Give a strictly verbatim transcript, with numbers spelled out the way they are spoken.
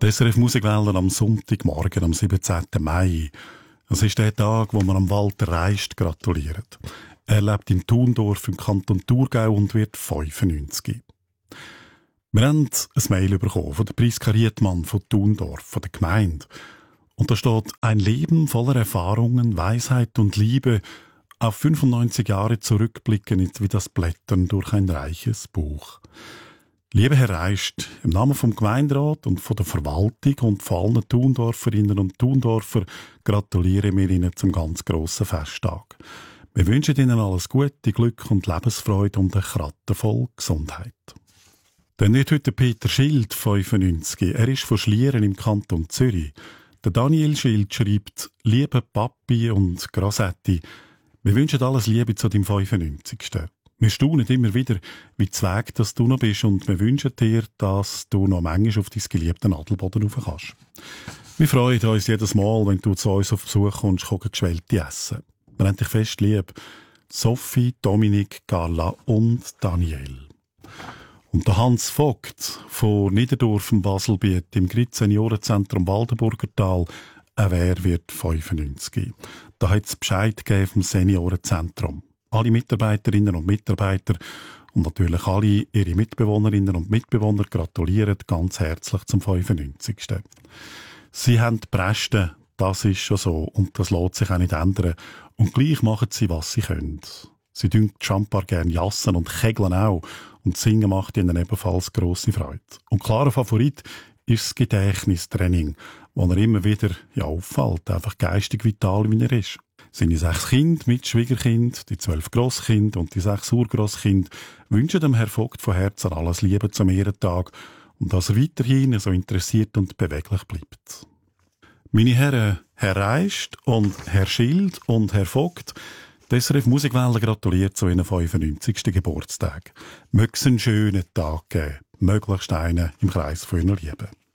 Die S R F Musikwelle am Sonntagmorgen, am siebzehnten Mai. Es ist der Tag, wo man am Walter Reist gratuliert. Er lebt in Thundorf im Kanton Thurgau und wird fünfundneunzig. Wir haben ein Mail bekommen von der Priska Riedmann von Thundorf, von der Gemeinde. Und da steht: ein Leben voller Erfahrungen, Weisheit und Liebe. Auf fünfundneunzig Jahre zurückblicken ist wie das Blättern durch ein reiches Buch. Lieber Herr Reist, im Namen vom Gemeinderat und von der Verwaltung und von allen Thundorferinnen und Thundorfer gratulieren wir Ihnen zum ganz grossen Festtag. Wir wünschen Ihnen alles Gute, Glück und Lebensfreude und eine Kratte voll Gesundheit. Dann wird heute Peter Schild fünfundneunzig. Er ist von Schlieren im Kanton Zürich. Der Daniel Schild schreibt: Liebe Papi und Grossetti, wir wünschen alles Liebe zu deinem fünfundneunzigsten Wir staunen immer wieder, wie zweig dass du noch bist, und wir wünschen dir, dass du noch manchmal auf dein geliebten Adelboden rauf kannst. Wir freuen uns jedes Mal, wenn du zu uns auf Besuch kommst, geschwellte essen. Wir haben dich fest lieb. Sophie, Dominik, Carla und Daniel. Und der Hans Vogt von Niederdorf im Baselbiet im Grit Seniorenzentrum Waldenburger Tal, er wird fünfundneunzig. Da hat es Bescheid gegeben vom Seniorenzentrum. Alle Mitarbeiterinnen und Mitarbeiter und natürlich alle ihre Mitbewohnerinnen und Mitbewohner gratulieren ganz herzlich zum fünfundneunzigsten Sie haben die Prästen, das ist schon so, und das lässt sich auch nicht ändern. Und gleich machen sie, was sie können. Sie dünken die Champar gerne jassen und kegeln auch. Und singen macht ihnen ebenfalls grosse Freude. Und klarer Favorit ist das Gedächtnistraining, wo er immer wieder ja, auffällt, einfach geistig vital, wie er ist. Seine sechs Kinder mit Schwiegerkind, die zwölf Grosskinder und die sechs Urgrosskinder wünschen dem Herr Vogt von Herzen alles Liebe zum Ehrentag und dass er weiterhin so interessiert und beweglich bleibt. Meine Herren, Herr Reist und Herr Schild und Herr Vogt, die S R F Musikwelle gratuliert zu Ihrem fünfundneunzigsten Geburtstag. Mögen Sie einen schönen Tag geben, möglichst einen im Kreis von Ihren Lieben.